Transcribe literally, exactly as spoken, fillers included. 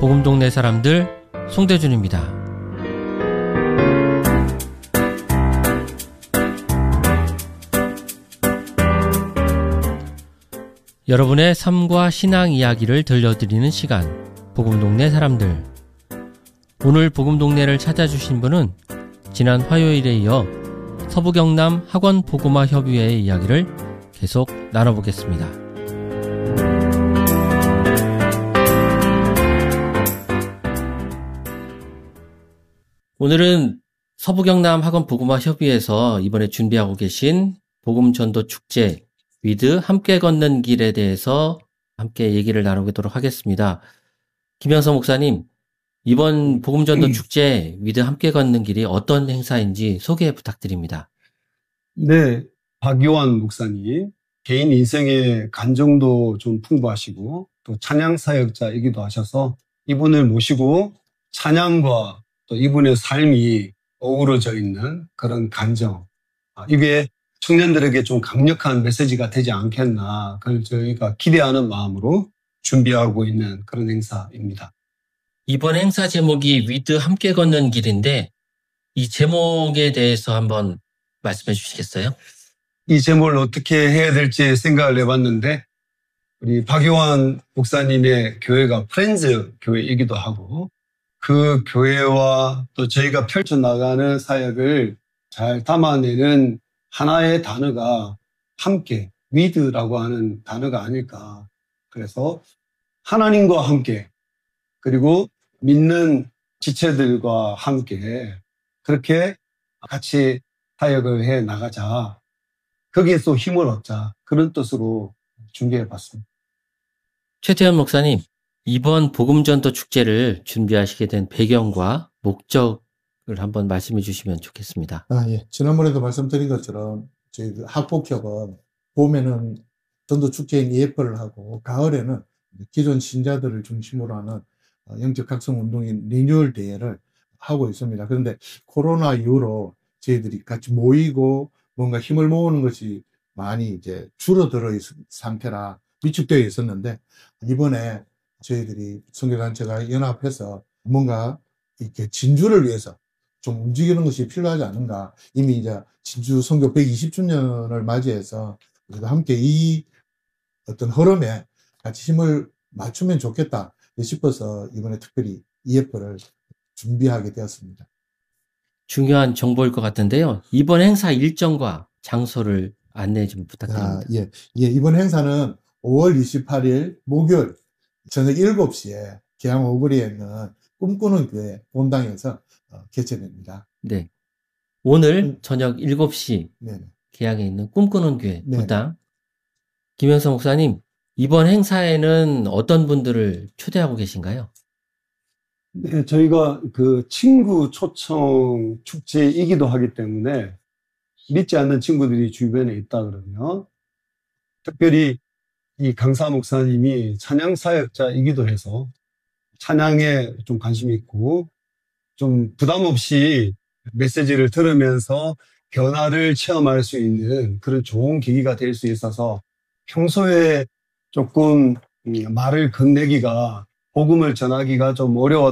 복음동네 사람들 송대준입니다. 여러분의 삶과 신앙 이야기를 들려드리는 시간, 복음동네 사람들. 오늘 복음동네를 찾아주신 분은 지난 화요일에 이어 서부경남 학원복음화협의회의 이야기를 계속 나눠보겠습니다. 오늘은 서부경남 학원복음화협의회에서 이번에 준비하고 계신 복음전도축제 위드 함께 걷는 길에 대해서 함께 얘기를 나누도록 하겠습니다. 김영석 목사님, 이번 복음전도축제 위드 함께 걷는 길이 어떤 행사인지 소개 부탁드립니다. 네, 박요한 목사님, 개인 인생의 간정도 좀 풍부하시고 또 찬양 사역자이기도 하셔서 이분을 모시고 찬양과 또 이분의 삶이 어우러져 있는 그런 간정, 이게 청년들에게 좀 강력한 메시지가 되지 않겠나, 그걸 저희가 기대하는 마음으로 준비하고 있는 그런 행사입니다. 이번 행사 제목이 위드 함께 걷는 길인데 이 제목에 대해서 한번 말씀해 주시겠어요? 이 제목을 어떻게 해야 될지 생각을 해봤는데, 우리 박요한 목사님의 교회가 프렌즈 교회이기도 하고 그 교회와 또 저희가 펼쳐나가는 사역을 잘 담아내는 하나의 단어가 함께, with라고 하는 단어가 아닐까. 그래서 하나님과 함께, 그리고 믿는 지체들과 함께 그렇게 같이 사역을 해 나가자. 거기에서 힘을 얻자. 그런 뜻으로 준비해 봤습니다. 최태현 목사님, 이번 복음전도 축제를 준비하시게 된 배경과 목적을 한번 말씀해 주시면 좋겠습니다. 아, 예. 지난번에도 말씀드린 것처럼 저희 학복협은 봄에는 전도 축제인 이에프를 하고 가을에는 기존 신자들을 중심으로 하는 영적 각성 운동인 리뉴얼 대회를 하고 있습니다. 그런데 코로나 이후로 저희들이 같이 모이고 뭔가 힘을 모으는 것이 많이 이제 줄어들어 있는 상태라 위축되어 있었는데, 이번에 저희들이 선교단체가 연합해서 뭔가 이렇게 진주를 위해서 좀 움직이는 것이 필요하지 않은가. 이미 이제 진주 선교 백이십 주년을 맞이해서 우리가 함께 이 어떤 흐름에 같이 힘을 맞추면 좋겠다 싶어서 이번에 특별히 이에프를 준비하게 되었습니다. 중요한 정보일 것 같은데요. 이번 행사 일정과 장소를 안내 좀 부탁드립니다. 아, 예. 예, 이번 행사는 오월 이십팔일 목요일 저녁 일곱 시에 계양 오거리에 있는 꿈꾸는 교회 본당에서 어, 개최됩니다. 네. 오늘 저녁 일곱 시 네네. 계양에 있는 꿈꾸는 교회 네네. 본당. 김영석 목사님, 이번 행사에는 어떤 분들을 초대하고 계신가요? 네, 저희가 그 친구 초청 축제이기도 하기 때문에 믿지 않는 친구들이 주변에 있다 그러면, 특별히 이 강사 목사님이 찬양 사역자이기도 해서 찬양에 좀 관심이 있고 좀 부담 없이 메시지를 들으면서 변화를 체험할 수 있는 그런 좋은 계기가 될 수 있어서, 평소에 조금 말을 건네기가, 복음을 전하기가 좀 어려웠던